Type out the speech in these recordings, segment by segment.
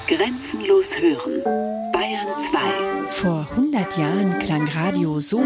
Grenzenlos hören. Bayern 2. Vor 100 Jahren klang Radio so.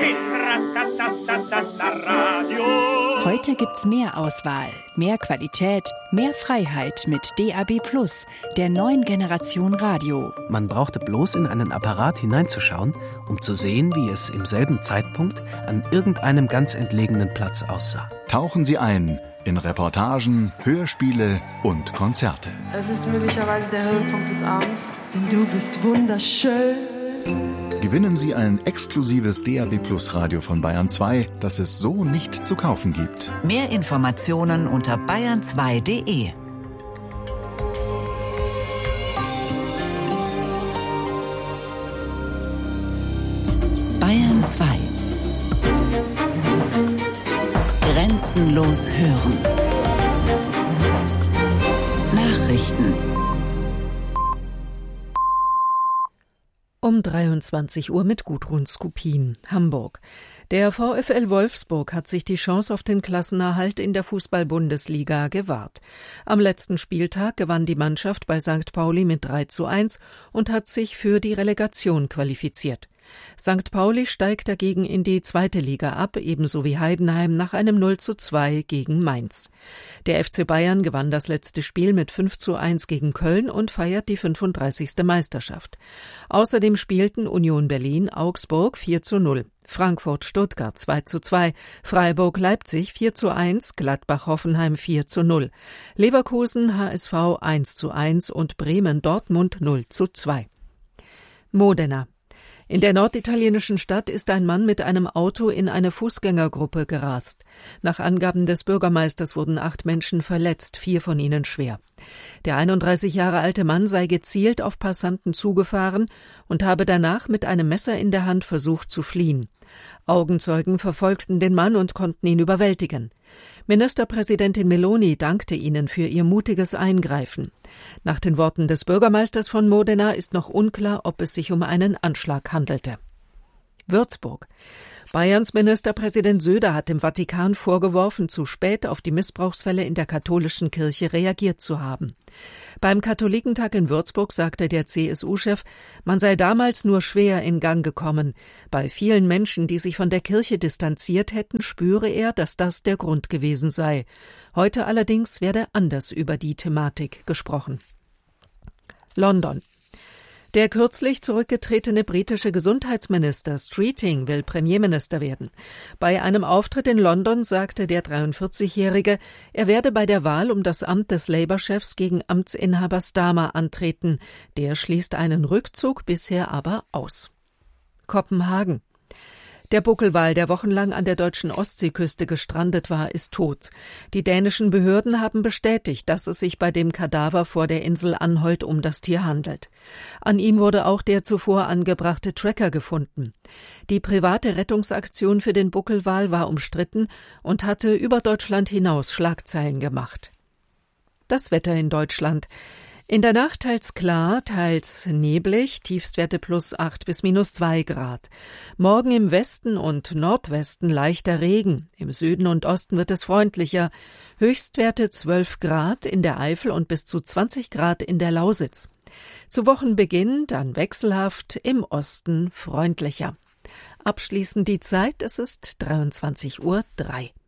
Heute gibt's mehr Auswahl, mehr Qualität, mehr Freiheit mit DAB+, der neuen Generation Radio. Man brauchte bloß in einen Apparat hineinzuschauen, um zu sehen, wie es im selben Zeitpunkt an irgendeinem ganz entlegenen Platz aussah. Tauchen Sie ein in Reportagen, Hörspiele und Konzerte. Es ist möglicherweise der Höhepunkt des Abends, denn du bist wunderschön. Gewinnen Sie ein exklusives DAB+ Radio von Bayern 2, das es so nicht zu kaufen gibt. Mehr Informationen unter bayern2.de. Bayern 2. Grenzenlos hören. Nachrichten. Um 23 Uhr mit Gudrun Skupin, Hamburg. Der VfL Wolfsburg hat sich die Chance auf den Klassenerhalt in der Fußball-Bundesliga gewahrt. Am letzten Spieltag gewann die Mannschaft bei St. Pauli mit 3:1 und hat sich für die Relegation qualifiziert. St. Pauli steigt dagegen in die zweite Liga ab, ebenso wie Heidenheim nach einem 0:2 gegen Mainz. Der FC Bayern gewann das letzte Spiel mit 5:1 gegen Köln und feiert die 35. Meisterschaft. Außerdem spielten Union Berlin Augsburg 4:0, Frankfurt-Stuttgart 2:2, Freiburg-Leipzig 4:1, Gladbach-Hoffenheim 4:0, Leverkusen HSV 1:1 und Bremen-Dortmund 0:2. Modena. In der norditalienischen Stadt ist ein Mann mit einem Auto in eine Fußgängergruppe gerast. Nach Angaben des Bürgermeisters wurden 8 Menschen verletzt, 4 von ihnen schwer. Der 31 Jahre alte Mann sei gezielt auf Passanten zugefahren und habe danach mit einem Messer in der Hand versucht zu fliehen. Augenzeugen verfolgten den Mann und konnten ihn überwältigen. Ministerpräsidentin Meloni dankte ihnen für ihr mutiges Eingreifen. Nach den Worten des Bürgermeisters von Modena ist noch unklar, ob es sich um einen Anschlag handelte. Würzburg. Bayerns Ministerpräsident Söder hat dem Vatikan vorgeworfen, zu spät auf die Missbrauchsfälle in der katholischen Kirche reagiert zu haben. Beim Katholikentag in Würzburg sagte der CSU-Chef, man sei damals nur schwer in Gang gekommen. Bei vielen Menschen, die sich von der Kirche distanziert hätten, spüre er, dass das der Grund gewesen sei. Heute allerdings werde anders über die Thematik gesprochen. London. Der kürzlich zurückgetretene britische Gesundheitsminister Streeting will Premierminister werden. Bei einem Auftritt in London sagte der 43-Jährige, er werde bei der Wahl um das Amt des Labour-Chefs gegen Amtsinhaber Starmer antreten. Der schließt einen Rückzug bisher aber aus. Kopenhagen. Der Buckelwal, der wochenlang an der deutschen Ostseeküste gestrandet war, ist tot. Die dänischen Behörden haben bestätigt, dass es sich bei dem Kadaver vor der Insel Anholt um das Tier handelt. An ihm wurde auch der zuvor angebrachte Tracker gefunden. Die private Rettungsaktion für den Buckelwal war umstritten und hatte über Deutschland hinaus Schlagzeilen gemacht. Das Wetter in Deutschland. In der Nacht teils klar, teils neblig, Tiefstwerte +8 bis -2 Grad. Morgen im Westen und Nordwesten leichter Regen, im Süden und Osten wird es freundlicher. Höchstwerte 12 Grad in der Eifel und bis zu 20 Grad in der Lausitz. Zu Wochenbeginn dann wechselhaft, im Osten freundlicher. Abschließend die Zeit, es ist 23:03 Uhr.